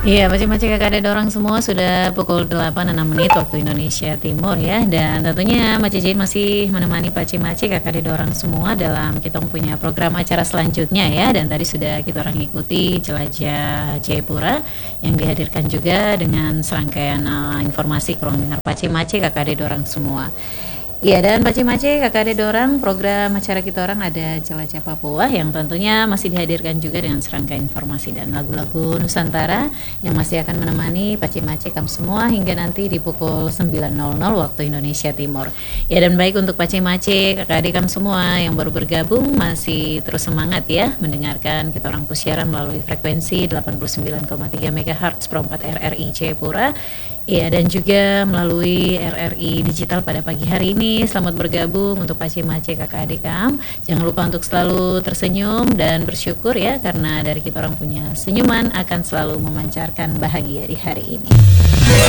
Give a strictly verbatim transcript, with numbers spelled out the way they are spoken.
Iya, Mace-Mace Kakak Adik Dorang semua sudah pukul delapan enam menit waktu Indonesia Timur ya. Dan tentunya Mace Jin masih menemani Pace-Mace Kakak Adik Dorang semua dalam kita punya program acara selanjutnya ya. Dan tadi sudah kita orang ikuti Jelajah Jayapura yang dihadirkan juga dengan serangkaian uh, informasi ke ruang dengar Pace-Mace Kakak Adik Dorang semua. Iya, dan Pace-Mace Kakak Adik Dorang, program acara kita orang ada Jelajah Papua yang tentunya masih dihadirkan juga dengan serangkaian informasi dan lagu-lagu Nusantara yang masih akan menemani Pace-Mace kamu semua hingga nanti di pukul sembilan nol nol waktu Indonesia Timur. Ya, dan baik untuk Pace-Mace Kakak Adik kamu semua yang baru bergabung masih terus semangat ya mendengarkan kita orang siaran melalui frekuensi delapan puluh sembilan koma tiga megahertz per empat R R I Jayapura. Ya, dan juga melalui R R I Digital pada pagi hari ini. Selamat bergabung untuk Pace-Mace Kakak Adik Kam. Jangan lupa untuk selalu tersenyum dan bersyukur ya, karena dari kita orang punya senyuman akan selalu memancarkan bahagia di hari ini.